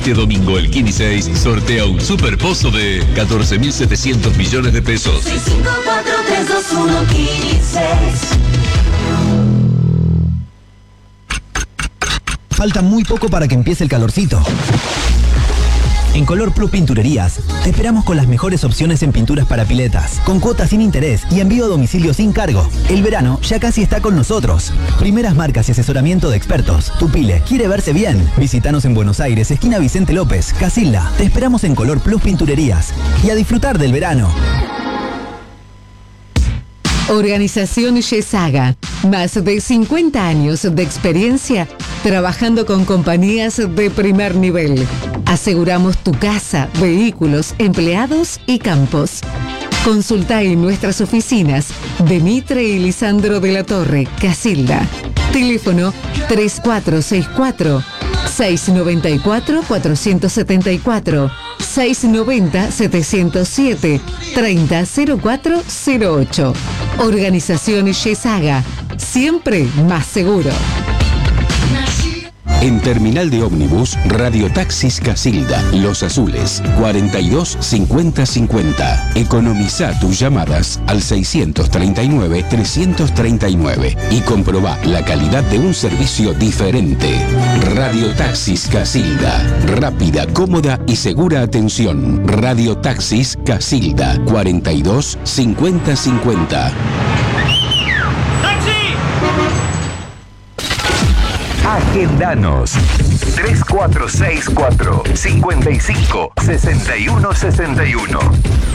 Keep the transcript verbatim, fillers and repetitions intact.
Este domingo el Kini seis sortea un superpozo de catorce mil setecientos millones de pesos. seis cinco cuatro tres dos uno Kini seis. Falta muy poco para que empiece el calorcito. En Color Plus Pinturerías, te esperamos con las mejores opciones en pinturas para piletas, con cuotas sin interés y envío a domicilio sin cargo. El verano ya casi está con nosotros. Primeras marcas y asesoramiento de expertos. Tu pile quiere verse bien. Visítanos en Buenos Aires, esquina Vicente López, Casilda. Te esperamos en Color Plus Pinturerías. Y a disfrutar del verano. Organización Yesaga. Más de cincuenta años de experiencia trabajando con compañías de primer nivel. Aseguramos tu casa, vehículos, empleados y campos. Consulta en nuestras oficinas de Mitre y Lisandro de la Torre, Casilda. Teléfono tres cuatro seis cuatro, seis nueve cuatro, cuatro siete cuatro, seis nueve cero, siete cero siete, tres cero cero cuatro cero ocho. Organización Yesaga. Siempre más seguro. En Terminal de Ómnibus, Radiotaxis Casilda, Los Azules, cuarenta y dos cincuenta cincuenta. Economiza tus llamadas al seiscientos treinta y nueve, trescientos treinta y nueve y comprobá la calidad de un servicio diferente. Radiotaxis Casilda. Rápida, cómoda y segura atención. Radiotaxis Casilda, cuarenta y dos cincuenta cincuenta. Agendanos tres cuatro seis cuatro, cinco cinco, seis uno seis uno.